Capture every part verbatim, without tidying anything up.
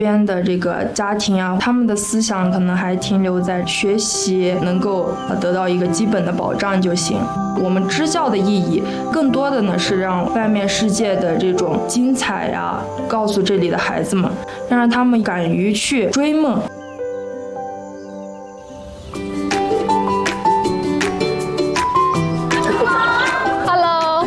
边的这个家庭啊，他们的思想可能还停留在学习能够得到一个基本的保障就行。我们支教的意义更多的呢是让外面世界的这种精彩啊告诉这里的孩子们，让他们敢于去追梦。 Hello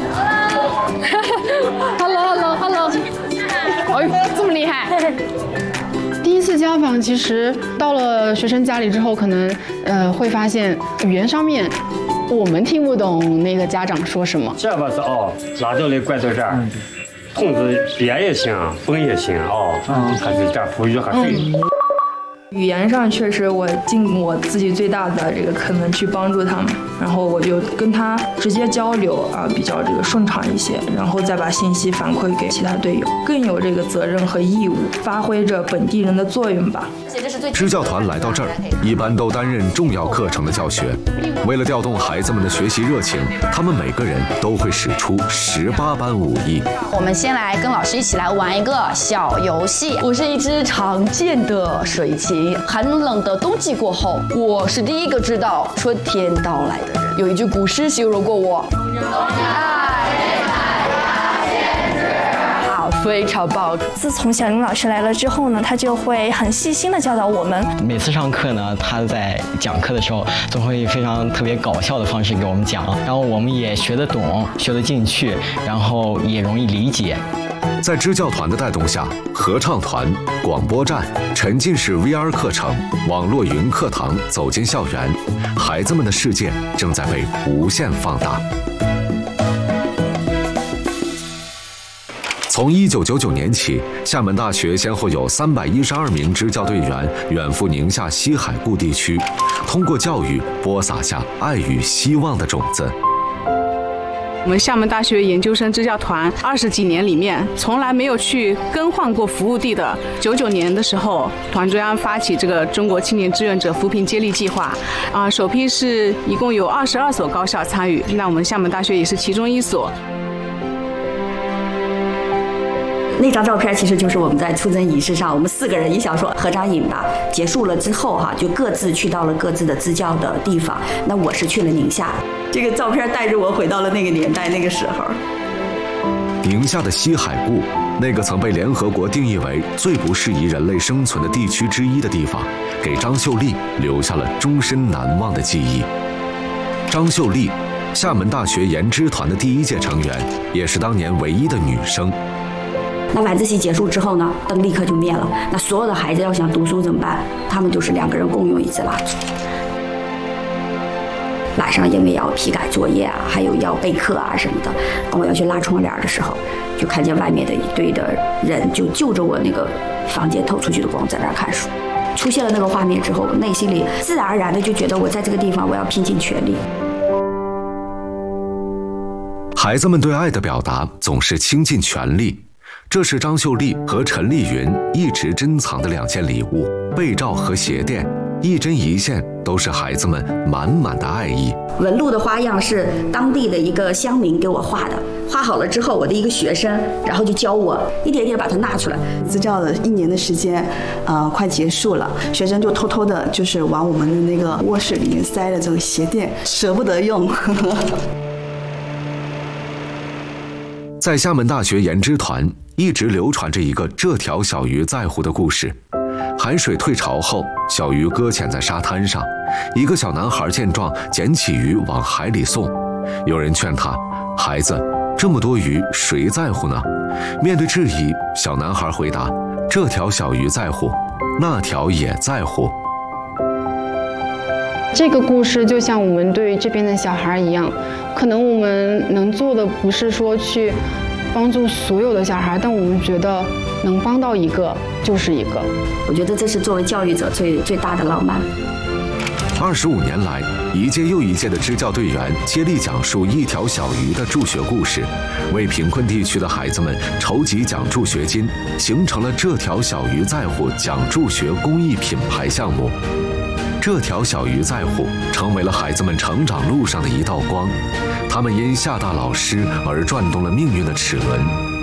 Hello Hello Hello 哎，这么厉害。 第一次家访，其实到了学生家里之后，可能呃会发现语言上面我们听不懂那个家长说什么。 这不是哦，拉掉的怪到这儿，筒子瘪也行，崩也行哦，还是这普语还可以。嗯语言上确实我尽我自己最大的这个可能去帮助他们，然后我就跟他直接交流啊，比较这个顺畅一些，然后再把信息反馈给其他队友，更有这个责任和义务，发挥着本地人的作用吧。 支教团来到这儿，一般都担任重要课程的教学。为了调动孩子们的学习热情，他们每个人都会使出十八般武艺。 我们先来跟老师一起来玩一个小游戏。我是一只常见的水禽，寒冷的冬季过后，我是第一个知道春天到来的人。有一句古诗形容过我。非常棒！ 自从小林老师来了之后呢，他就会很细心的教导我们。 每次上课呢，他在讲课的时候，总会以非常特别搞笑的方式给我们讲，然后我们也学得懂，学得进去，然后也容易理解。 在支教团的带动下，合唱团、广播站、沉浸式 V R 课程、网络云课堂走进校园，孩子们的世界正在被无限放大。从一九九九年起，厦门大学先后有三百一十二名支教队员远赴宁夏西海固地区，通过教育播撒下爱与希望的种子。 我们厦门大学研究生支教团二十几年里面，从来没有去更换过服务地的。九九年的时候，团中央发起这个中国青年志愿者扶贫接力计划，啊，首批是一共有二十二所高校参与，那我们厦门大学也是其中一所。 那张照片其实就是我们在出征仪式上，我们四个人也想说合张影吧。结束了之后哈，就各自去到了各自的支教的地方。那我是去了宁夏，这个照片带着我回到了那个年代那个时候。 宁夏的西海固，那个曾被联合国定义为最不适宜人类生存的地区之一的地方，给张秀丽留下了终身难忘的记忆。张秀丽，厦门大学研支团的第一届成员，也是当年唯一的女生。 那晚自习结束之后呢，灯立刻就灭了。那所有的孩子要想读书怎么办？他们就是两个人共用一支蜡烛。晚上因为要批改作业啊，还有要备课啊什么的，我要去拉窗帘的时候，就看见外面的一堆的人就就着我那个房间透出去的光在那儿看书。出现了那个画面之后，我内心里自然而然的就觉得我在这个地方我要拼尽全力。 孩子们对爱的表达总是倾尽全力。这是张秀丽和陈丽云一直珍藏的两件礼物，被罩和鞋垫，一针一线都是孩子们满满的爱意。 纹路的花样是当地的一个乡民给我画的，画好了之后，我的一个学生，然后就教我一点点把它拿出来。 支教的一年的时间，呃，快结束了，学生就偷偷的，就是往我们的那个卧室里面塞了这个鞋垫，舍不得用。 在厦门大学研支团一直流传着一个这条小鱼在乎的故事。海水退潮后，小鱼搁浅在沙滩上，一个小男孩见状捡起鱼往海里送。有人劝他，孩子，这么多鱼谁在乎呢？面对质疑，小男孩回答，这条小鱼在乎，那条也在乎。 这个故事就像我们对这边的小孩一样，可能我们能做的不是说去帮助所有的小孩，但我们觉得能帮到一个就是一个。 我觉得这是作为教育者最最大的浪漫。 二十五年来，一届又一届的支教队员接力讲述一条小鱼的助学故事，为贫困地区的孩子们筹集奖助学金，形成了这条小鱼在乎奖助学公益品牌项目。这条小鱼在乎成为了孩子们成长路上的一道光，他们因厦大老师而转动了命运的齿轮。